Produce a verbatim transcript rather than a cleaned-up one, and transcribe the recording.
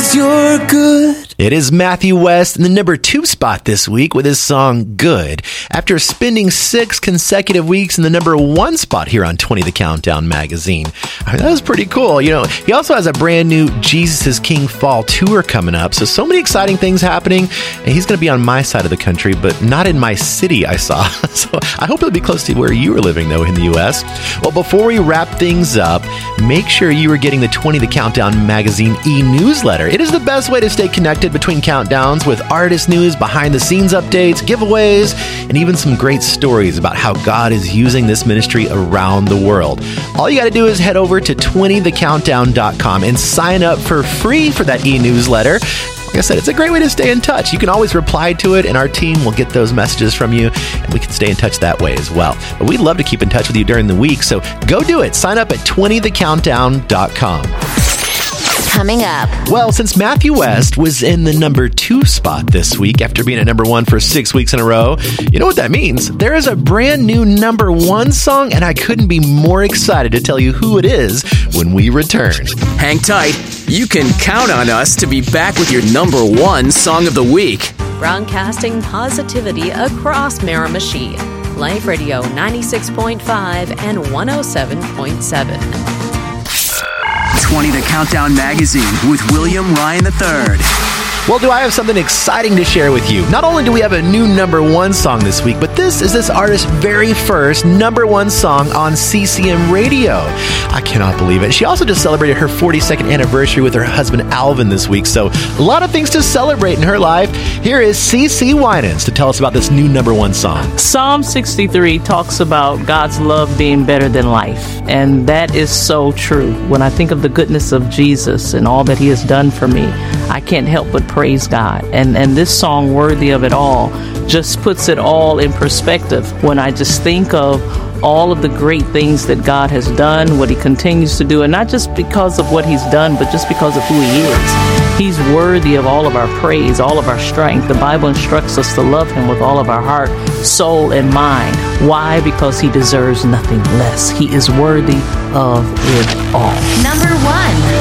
'cause you're good. It is Matthew West in the number two spot this week with his song Good. After spending six consecutive weeks in the number one spot here on twenty The Countdown magazine. I mean, that was pretty cool. You know, he also has a brand new Jesus is King Fall tour coming up. So, so many exciting things happening. And he's going to be on my side of the country, but not in my city, I saw. So I hope it'll be close to where you are living, though, in the U S. Well, before we wrap things up, make sure you are getting the twenty The Countdown magazine e-newsletter. It is the best way to stay connected between countdowns with artist news, behind-the-scenes updates, giveaways, and even some great stories about how God is using this ministry around the world. All you got to do is head over to twenty the countdown dot com and sign up for free for that e-newsletter. Like I said, it's a great way to stay in touch. You can always reply to it, and our team will get those messages from you, and we can stay in touch that way as well. But we'd love to keep in touch with you during the week, so go do it. Sign up at twenty the countdown dot com. Coming up. Well, since Matthew West was in the number two spot this week after being at number one for six weeks in a row, you know what that means? There is a brand new number one song, and I couldn't be more excited to tell you who it is when we return. Hang tight. You can count on us to be back with your number one song of the week. Broadcasting positivity across Miramichi. Life Radio ninety-six point five and one oh seven point seven. twenty The Countdown magazine with William Ryan the third. Well, do I have something exciting to share with you? Not only do we have a new number one song this week, but this is this artist's very first number one song on C C M radio. I cannot believe it. She also just celebrated her forty-second anniversary with her husband Alvin this week, so a lot of things to celebrate in her life. Here is C C Winans to tell us about this new number one song. Psalm sixty-three talks about God's love being better than life, and that is so true. When I think of the goodness of Jesus and all that he has done for me, I can't help but praise God. And and this song, Worthy of It All, just puts it all in perspective when I just think of all of the great things that God has done, what he continues to do, and not just because of what he's done, but just because of who he is. He's worthy of all of our praise, all of our strength. The Bible instructs us to love him with all of our heart, soul, and mind. Why? Because he deserves nothing less. He is worthy of it all. Number one.